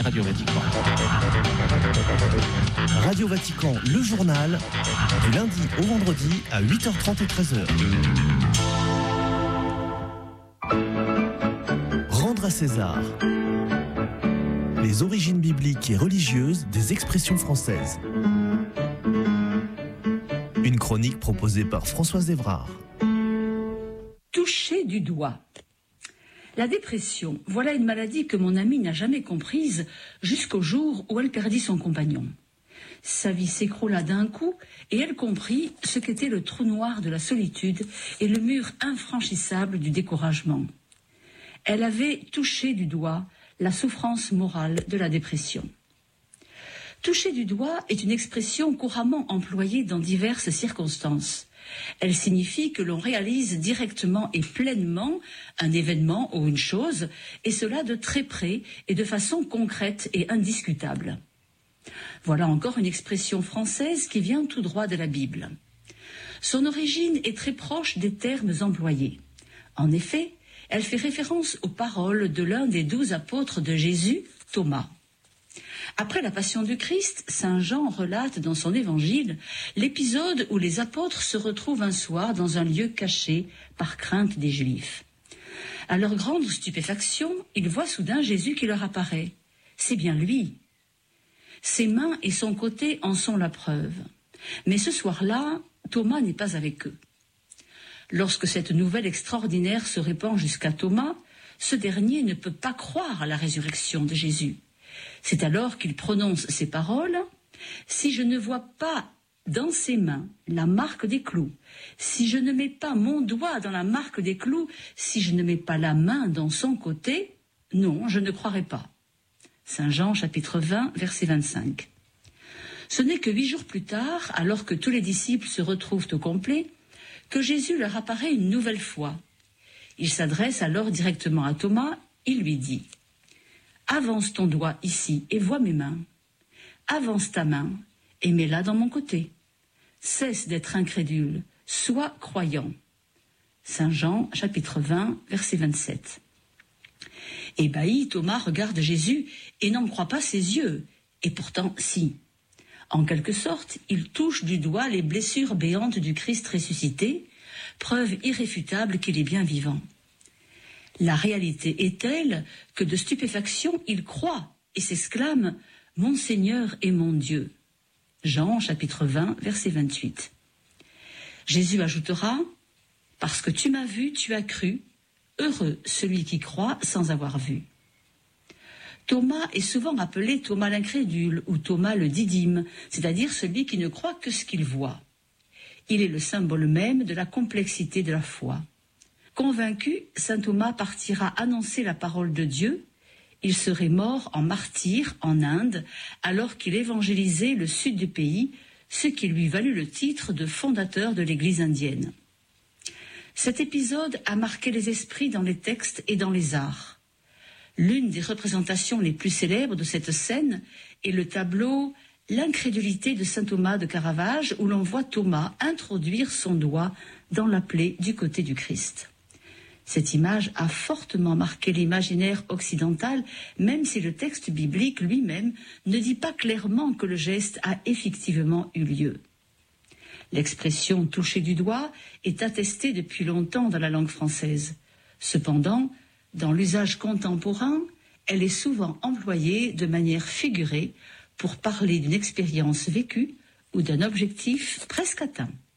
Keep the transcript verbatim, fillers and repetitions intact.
Radio Vatican. Radio Vatican, le journal, du lundi au vendredi à huit heures trente et treize heures. Rendre à César. Les origines bibliques et religieuses des expressions françaises. Une chronique proposée par Françoise Évrard. Toucher du doigt. La dépression, voilà une maladie que mon amie n'a jamais comprise jusqu'au jour où elle perdit son compagnon. Sa vie s'écroula d'un coup et elle comprit ce qu'était le trou noir de la solitude et le mur infranchissable du découragement. Elle avait touché du doigt la souffrance morale de la dépression. Toucher du doigt est une expression couramment employée dans diverses circonstances. Elle signifie que l'on réalise directement et pleinement un événement ou une chose, et cela de très près et de façon concrète et indiscutable. Voilà encore une expression française qui vient tout droit de la Bible. Son origine est très proche des termes employés. En effet, elle fait référence aux paroles de l'un des douze apôtres de Jésus, Thomas. Après la passion du Christ, saint Jean relate dans son évangile l'épisode où les apôtres se retrouvent un soir dans un lieu caché par crainte des Juifs. À leur grande stupéfaction, ils voient soudain Jésus qui leur apparaît. C'est bien lui. Ses mains et son côté en sont la preuve. Mais ce soir-là, Thomas n'est pas avec eux. Lorsque cette nouvelle extraordinaire se répand jusqu'à Thomas, ce dernier ne peut pas croire à la résurrection de Jésus. C'est alors qu'il prononce ces paroles : « Si je ne vois pas dans ses mains la marque des clous, si je ne mets pas mon doigt dans la marque des clous, si je ne mets pas la main dans son côté, non, je ne croirai pas. » saint Jean, chapitre vingt, verset vingt-cinq. Ce n'est que huit jours plus tard, alors que tous les disciples se retrouvent au complet, que Jésus leur apparaît une nouvelle fois. Il s'adresse alors directement à Thomas, il lui dit : « Avance ton doigt ici et vois mes mains. Avance ta main et mets-la dans mon côté. Cesse d'être incrédule, sois croyant. » saint Jean, chapitre vingt, verset vingt-sept. Ébahi, Thomas regarde Jésus et n'en croit pas ses yeux, et pourtant si. En quelque sorte, il touche du doigt les blessures béantes du Christ ressuscité, preuve irréfutable qu'il est bien vivant. La réalité est telle que de stupéfaction, il croit et s'exclame « Mon Seigneur et mon Dieu ». Jean, chapitre vingt, verset vingt-huit. Jésus ajoutera « Parce que tu m'as vu, tu as cru, heureux celui qui croit sans avoir vu ». Thomas est souvent appelé Thomas l'incrédule ou Thomas le didyme, c'est-à-dire celui qui ne croit que ce qu'il voit. Il est le symbole même de la complexité de la foi. Convaincu, saint Thomas partira annoncer la parole de Dieu. Il serait mort en martyr en Inde alors qu'il évangélisait le sud du pays, ce qui lui valut le titre de fondateur de l'Église indienne. Cet épisode a marqué les esprits dans les textes et dans les arts. L'une des représentations les plus célèbres de cette scène est le tableau « L'incrédulité de saint Thomas de Caravage » où l'on voit Thomas introduire son doigt dans la plaie du côté du Christ. Cette image a fortement marqué l'imaginaire occidental, même si le texte biblique lui-même ne dit pas clairement que le geste a effectivement eu lieu. L'expression « toucher du doigt » est attestée depuis longtemps dans la langue française. Cependant, dans l'usage contemporain, elle est souvent employée de manière figurée pour parler d'une expérience vécue ou d'un objectif presque atteint.